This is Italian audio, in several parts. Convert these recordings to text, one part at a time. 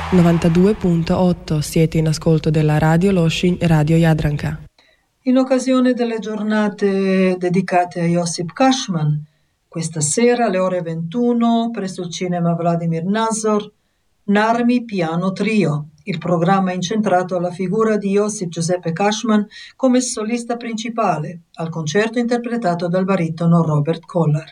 92.8 siete in ascolto della Radio Lošinj, Radio Jadranka. In occasione delle giornate dedicate a Josip Kašman, questa sera alle ore 21 presso il cinema Vladimir Nazor, Narmi Piano Trio, il programma incentrato alla figura di Josip Giuseppe Kašman come solista principale, al concerto interpretato dal baritono Robert Kolar.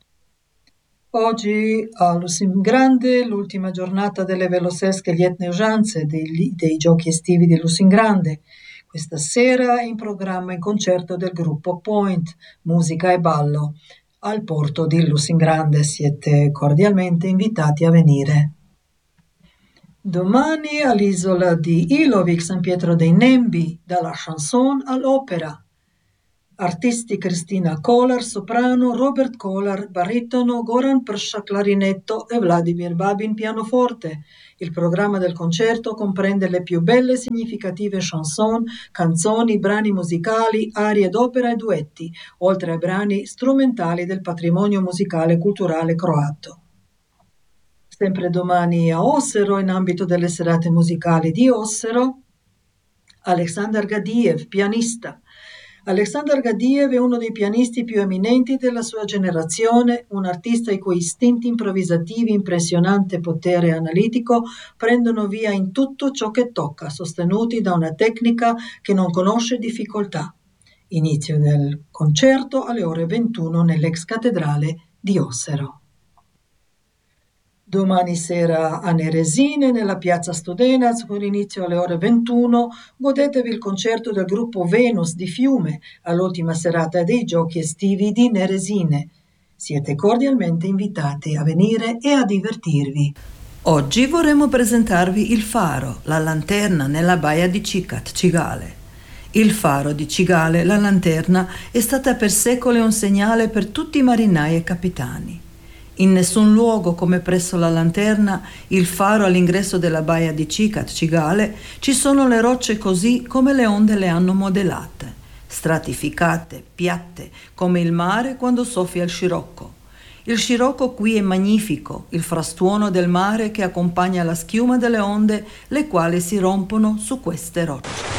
Oggi a Lusin Grande, l'ultima giornata delle Velosesche Ljetne Užance, dei giochi estivi di Lusin Grande. Questa sera è in programma il concerto del gruppo Point, musica e ballo, al porto di Lusin Grande. Siete cordialmente invitati a venire. Domani all'isola di Ilovik, San Pietro dei Nembi, dalla chanson all'opera. Artisti Cristina Kolar, soprano, Robert Kolar, baritono, Goran Prša, clarinetto e Vladimir Babin, pianoforte. Il programma del concerto comprende le più belle e significative chanson, canzoni, brani musicali, arie d'opera e duetti, oltre ai brani strumentali del patrimonio musicale e culturale croato. Sempre domani a Ossero, in ambito delle serate musicali di Ossero, Aleksandar Gadiev, pianista. Aleksandar Gadiev è uno dei pianisti più eminenti della sua generazione, un artista i cui istinti improvvisativi, impressionante potere analitico prendono via in tutto ciò che tocca, sostenuti da una tecnica che non conosce difficoltà. Inizio del concerto alle ore 21 nell'ex cattedrale di Ossero. Domani sera a Neresine, nella piazza Studenac, con inizio alle ore 21, godetevi il concerto del gruppo Venus di Fiume, all'ultima serata dei giochi estivi di Neresine. Siete cordialmente invitati a venire e a divertirvi. Oggi vorremmo presentarvi il faro, la lanterna nella baia di Čikat, Cigale. Il faro di Cigale, la lanterna, è stata per secoli un segnale per tutti i marinai e capitani. In nessun luogo come presso la lanterna, il faro all'ingresso della baia di Čikat, Cigale, ci sono le rocce così come le onde le hanno modellate, stratificate, piatte, come il mare quando soffia il scirocco. Il scirocco qui è magnifico, il frastuono del mare che accompagna la schiuma delle onde, le quali si rompono su queste rocce.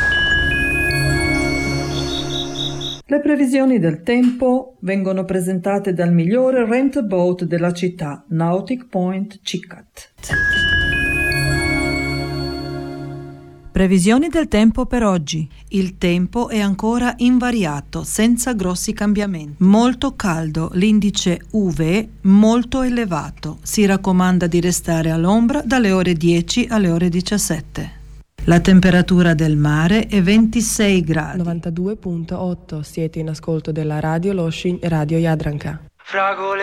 Le previsioni del tempo vengono presentate dal migliore rent boat della città, Nautic Point Čikat. Previsioni del tempo per oggi. Il tempo è ancora invariato, senza grossi cambiamenti. Molto caldo, l'indice UV molto elevato. Si raccomanda di restare all'ombra dalle ore 10 alle ore 17. La temperatura del mare è 26 gradi. 92.8 siete in ascolto della Radio Lošinj, Radio Jadranka.